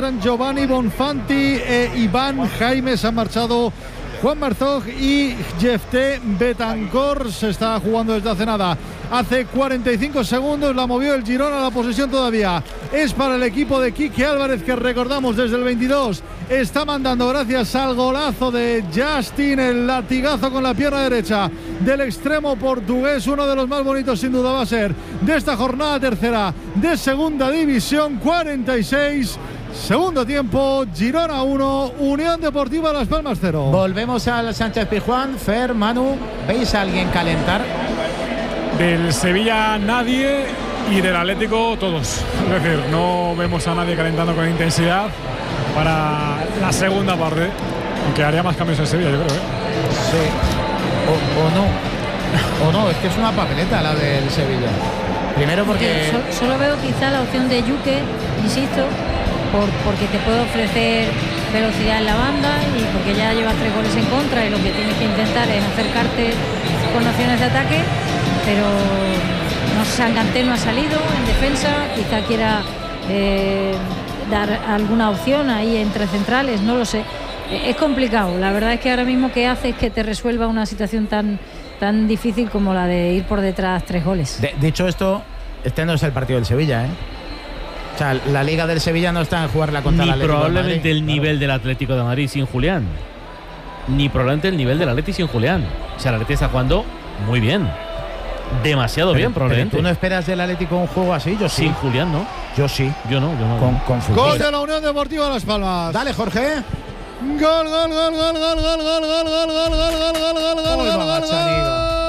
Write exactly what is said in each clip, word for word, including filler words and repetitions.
encuentran Giovanni Bonfanti e Iván Jaime. Se han marchado Juan Marzog y Jefté Betancor. Se está jugando desde hace nada. Hace cuarenta y cinco segundos la movió el Girona. La posesión todavía es para el equipo de Quique Álvarez, que recordamos desde el veintidós está mandando gracias al golazo de Justin, el latigazo con la pierna derecha del extremo portugués. Uno de los más bonitos sin duda va a ser de esta jornada tercera de segunda división. cuarenta y seis. Segundo tiempo, Girona uno, Unión Deportiva Las Palmas cero. Volvemos al Sánchez Pizjuán. Fer, Manu, ¿veis a alguien calentar? Del Sevilla nadie y del Atlético todos. Es decir, no vemos a nadie calentando con intensidad para la segunda parte, aunque haría más cambios en Sevilla, yo creo. ¿eh? Sí. O, o no. O no, es que es una papeleta la del Sevilla. Primero porque... Solo, solo veo quizá la opción de Yuque, insisto, por, porque te puede ofrecer velocidad en la banda y porque ya llevas tres goles en contra y lo que tienes que intentar es acercarte con opciones de ataque, pero no Sanganté no ha salido en defensa, quizá quiera eh, dar alguna opción ahí entre centrales, no lo sé. Es complicado, la verdad es que ahora mismo que hace es que te resuelva una situación tan, tan difícil como la de ir por detrás tres goles. De, dicho esto, este no es el partido del Sevilla, ¿eh? O sea, la Liga del Sevilla no está en jugarla contra el Atlético de Madrid. Ni probablemente el nivel claro. del Atlético de Madrid sin Julián. Ni probablemente el nivel del Atlético sin Julián. O sea, el Atlético está jugando muy bien. Demasiado pero, bien, probablemente. ¿Tú no esperas del Atlético un juego así? Yo sí. Sin Julián, ¿no? Yo sí. Yo no, yo no. Con, con Gol de la Unión Deportiva Las Palmas. Dale, Jorge. Gol, gol, gol, gol, gol, gol, gol, gol, gol, gol, gol, gol, gol, gol, gol, gol, gol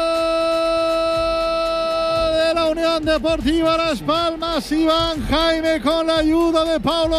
de la Unión Deportiva Las Palmas. Iván Jaime con la ayuda de Paulo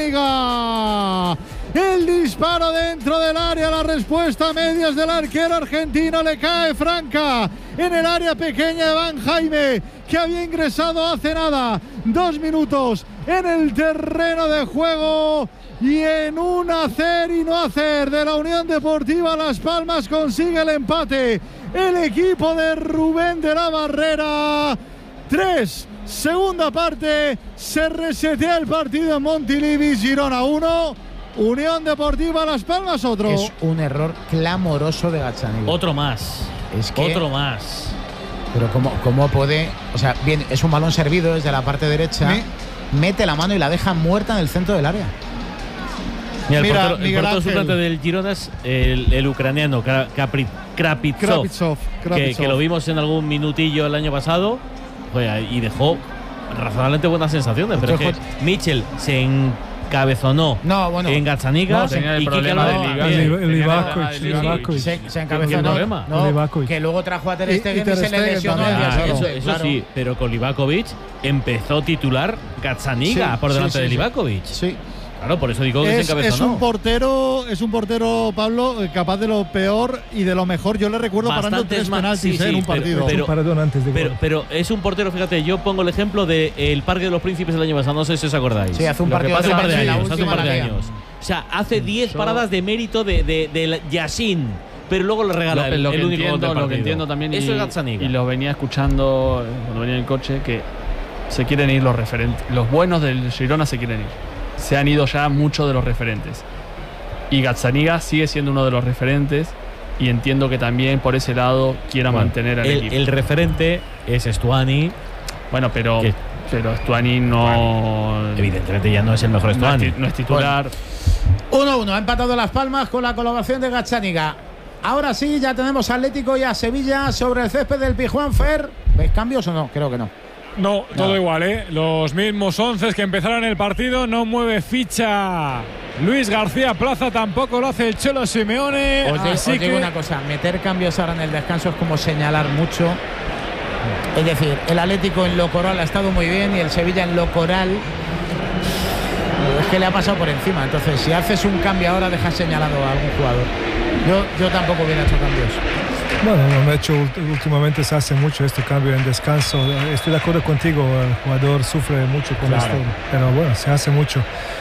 Gazzaniga. El disparo dentro del área, la respuesta a medias del arquero argentino, le cae franca en el área pequeña de Iván Jaime, que había ingresado hace nada, dos minutos en el terreno de juego. Y en un hacer y no hacer de la Unión Deportiva Las Palmas consigue el empate el equipo de Rubén de la Barrera. Tres, segunda parte, se resetea el partido en Montilivi. Girona uno, Unión Deportiva Las Palmas otro. Es un error clamoroso de Gazzaniga. Otro más. Es que, Otro más. Pero cómo, cómo puede, o sea, bien, es un balón servido desde la parte derecha, ¿sí? Mete la mano y la deja muerta en el centro del área. Mira, Mira, el portero, el portero suplente del Girona es el, el ucraniano Kapri, Krapitsov, Krapitsov, Krapitsov. Que, que lo vimos en algún minutillo el año pasado, joder, y dejó razonablemente buenas sensaciones. Pero es que Mitchell se encabezonó no, bueno, en Gazzaniga no, tenía el y problema Kike del Álvarez liga. El Livakovic. Se, se encabezonó. No, no, que luego trajo a Ter Stegen y, y, y se le lesionó al día ah, siguiente. Eso, eso claro. sí, pero con Livakovic empezó titular Gazzaniga sí, por delante sí, sí, de sí. Livakovic. Sí. Claro, por eso digo que es, se encabezonó. es un portero, es un portero, Pablo, capaz de lo peor y de lo mejor. Yo le recuerdo Bastantes parando tres más, penaltis sí, sí, en un pero, partido. Pero, pero, antes de pero, pero es un portero, fíjate, yo pongo el ejemplo del de Parque de los Príncipes el año pasado, no sé si os acordáis. Sí, hace un, partido hace un par de años, hace un par de años. años. O sea, hace diez paradas de mérito de, de, de Yassin, pero luego le regala lo, el, lo el que único gol entiendo, del lo que entiendo también, eso y, es Gazzaniga. Y lo venía escuchando cuando venía en el coche, que se quieren ir los referentes, los buenos del Girona se quieren ir. Se han ido ya muchos de los referentes. Y Gazzaniga sigue siendo uno de los referentes y entiendo que también por ese lado quiera bueno, mantener al el, equipo. El referente es Stuani. Bueno, pero, pero Stuani no… Bueno, evidentemente ya no es el mejor Stuani. No es, no es titular. uno a uno, ha empatado Las Palmas con la colaboración de Gazzaniga. Ahora sí, ya tenemos a Atlético y a Sevilla sobre el césped del Pizjuán. Fer, ¿veis cambios o no? Creo que no. No, todo no. igual, ¿eh? Los mismos once que empezaron el partido. No mueve ficha Luis García Plaza, tampoco lo hace el Cholo Simeone. Os, de, así os que… digo una cosa, meter cambios ahora en el descanso es como señalar mucho. Es decir, el Atlético en lo coral ha estado muy bien y el Sevilla en lo coral es que le ha pasado por encima. Entonces, si haces un cambio ahora, dejas señalado a algún jugador. Yo, yo tampoco hubiera hecho cambios. Bueno, de hecho, últimamente se hace mucho este cambio en descanso. Estoy de acuerdo contigo, el jugador sufre mucho con claro. esto, pero bueno, se hace mucho.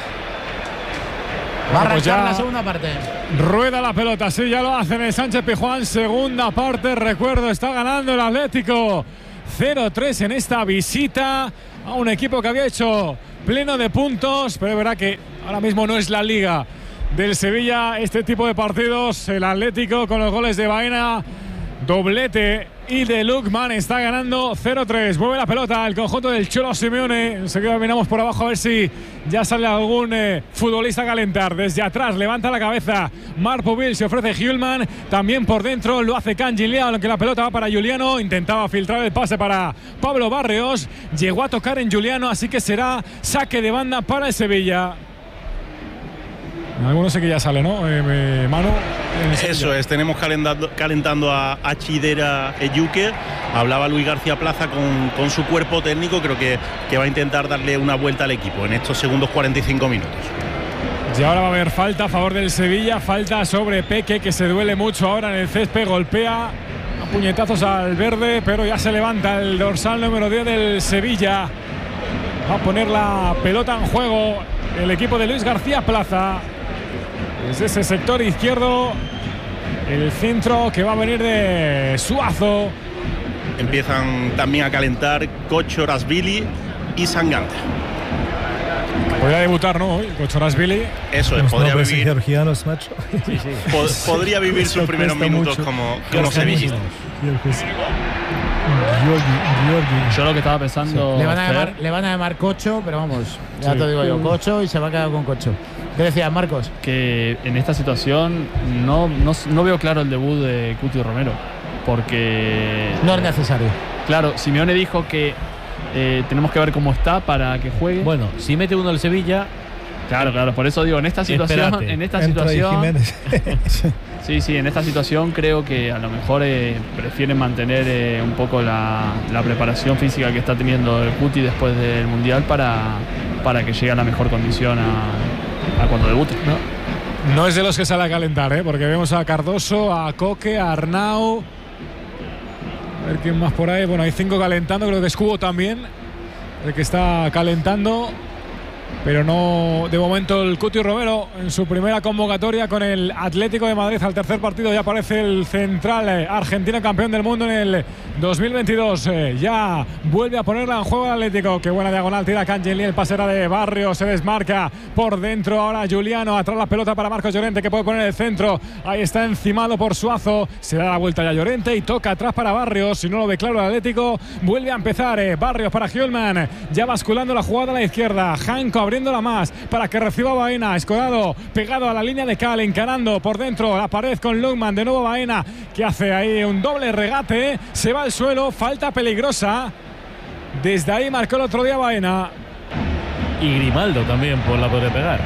Va a arrancar pues ya la segunda parte. Rueda la pelota, sí, ya lo hacen el Sánchez Pizjuán. Segunda parte, recuerdo, está ganando el Atlético cero tres en esta visita a un equipo que había hecho pleno de puntos, pero es verdad que ahora mismo no es la liga del Sevilla este tipo de partidos. El Atlético con los goles de Baena, doblete, y de Lookman está ganando cero tres. Mueve la pelota el conjunto del Cholo Simeone. Enseguida miramos por abajo a ver si ya sale algún eh, futbolista a calentar. Desde atrás levanta la cabeza Marc Pubil, se ofrece Hjulman. También por dentro lo hace Kangin Lee, aunque la pelota va para Juliano. Intentaba filtrar el pase para Pablo Barrios. Llegó a tocar en Juliano, así que será saque de banda para el Sevilla. Algunos sé que ya sale, ¿no? Eh, Manu. Eso es, tenemos calentando, calentando a, a Chidera Ejuke. Hablaba Luis García Plaza con, con su cuerpo técnico. Creo que, que va a intentar darle una vuelta al equipo en estos segundos cuarenta y cinco minutos. Y ahora va a haber falta a favor del Sevilla. Falta sobre Peque, que se duele mucho ahora en el césped. Golpea a puñetazos al verde, pero ya se levanta el dorsal número diez del Sevilla. Va a poner la pelota en juego el equipo de Luis García Plaza. Desde ese sector izquierdo, el centro que va a venir de Suazo. Empiezan también a calentar Kochorashvili y Sangante. Podría debutar, ¿no? Hoy, Kochorashvili. Eso es, Los podría nombres vivir. georgianos, macho. Sí, sí. po- podría vivir sus primeros minutos mucho. como, como sevillista. Yo lo que estaba pensando. Le van, a Fer, llamar, le van a llamar Cocho, pero vamos, ya Sí. te digo yo, Cocho, y se va a quedar con Cocho. ¿Qué decías, Marcos? que en esta situación no, no, no veo claro el debut de Cuti Romero. Porque. No es necesario. Claro, Simeone dijo que eh, tenemos que ver cómo está para que juegue. Bueno, si mete uno el Sevilla, Claro, claro, por eso digo, en esta situación, Espérate. en esta Entra ahí situación, Jiménez. sí, sí, en esta situación creo que a lo mejor eh, prefieren mantener eh, un poco la, la preparación física que está teniendo el Cuti después del Mundial para, para que llegue a la mejor condición a, a cuando debute. No, no es de los que sale a calentar, ¿eh? Porque vemos a Cardoso, a Coque, a Arnau. A ver quién más por ahí. Bueno, hay cinco calentando, creo que es Cubo también, el que está calentando. Pero no, de momento, el Cuti Romero en su primera convocatoria con el Atlético de Madrid al tercer partido. Ya aparece el central eh, argentino, campeón del mundo en el dos mil veintidós. Eh, ya vuelve a ponerla en juego el Atlético. Qué buena diagonal tira Kangin Lee. El pase era de Barrios, se desmarca por dentro. Ahora Juliano, atrás la pelota para Marcos Llorente, que puede poner el centro. Ahí está encimado por Suazo. Se da la vuelta ya Llorente y toca atrás para Barrios. Si no lo ve claro el Atlético, vuelve a empezar. Eh, Barrios para Hjulman. Ya basculando la jugada a la izquierda. Janko abriéndola más para que reciba Baena. Escorado pegado a la línea de cal, encarando por dentro la pared con Lookman. De nuevo Baena, que hace ahí un doble regate. Se va al suelo, falta peligrosa. Desde ahí marcó el otro día Baena. y Grimaldo también por la puede pegar.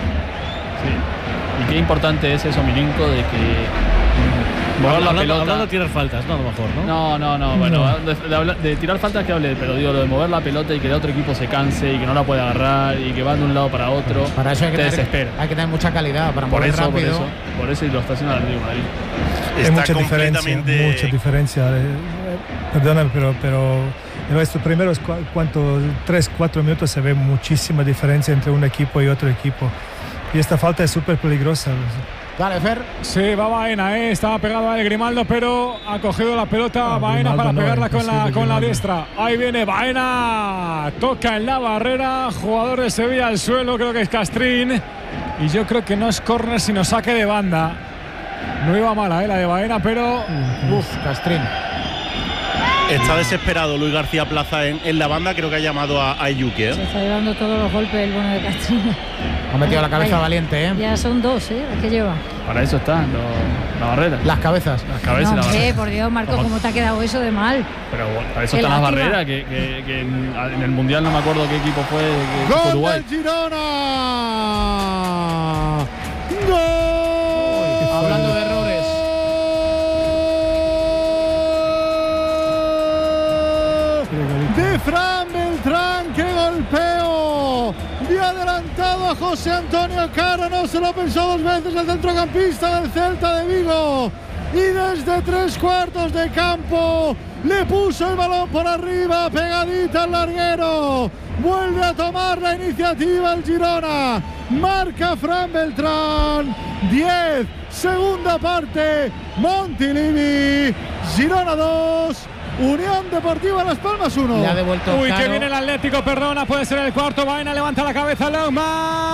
Sí. Y qué importante es eso, Milinko, de que mover la Hablando, pelota. hablando de tirar faltas, no, a lo mejor, ¿no? No, no, no, bueno, de, de habla- de tirar faltas que hable, pero digo, lo de mover la pelota y que el otro equipo se canse y que no la puede agarrar y que va de un lado para otro, Para eso hay que, te tener, desespera. hay que tener mucha calidad para Por mover eso, por rápido. eso, por eso y lo está haciendo el Atlético de Madrid. Hay Está mucha diferencia, completamente. mucha diferencia. Eh, eh, Perdóname, pero, pero en estos primeros cua- cuánto, tres, cuatro minutos se ve muchísima diferencia entre un equipo y otro equipo. Y esta falta es súper peligrosa. Dale, Fer. Sí, va Baena, ¿eh? Estaba pegado a Grimaldo, pero ha cogido la pelota Ah, Baena Grimaldo para no, pegarla con la, imposible, con la Grimaldo. diestra. Ahí viene Baena. Toca en la barrera. Jugador de Sevilla al suelo, creo que es Castrín. Y yo creo que no es córner, sino saque de banda. No iba mala, ¿eh? La de Baena, pero. Uf, Castrín. Está desesperado Luis García Plaza en, en la banda. Creo que ha llamado a, a Ejuke, Se ¿eh? está llevando todos los golpes el bueno de Castrillo. Ha metido la cabeza Ay, valiente, ¿eh? Ya son dos, ¿eh? Las que lleva. Para eso está lo- la barrera. Las cabezas. Las cabezas y No, la hombre, barrera. por Dios, Marcos, Ojo. ¿cómo te ha quedado eso de mal? Pero bueno, para eso Qué están las lástima. barreras, que, que- que en, en el Mundial no me acuerdo qué equipo fue, que fue ¡Gol Uruguay. del Girona! ¡Gol! Hablando de errores. De Fran Beltrán, ¡qué golpeo! Y adelantado a José Antonio Caro, no se lo pensó dos veces el centrocampista del Celta de Vigo. Y desde tres cuartos de campo le puso el balón por arriba, pegadita al larguero. Vuelve a tomar la iniciativa el Girona. Marca Fran Beltrán. diez, segunda parte. Montilivi. Girona dos, Unión Deportiva Las Palmas uno. Le ha devuelto Uy, Caro. que viene el Atlético, perdona, puede ser el cuarto. Baena levanta la cabeza, Longman.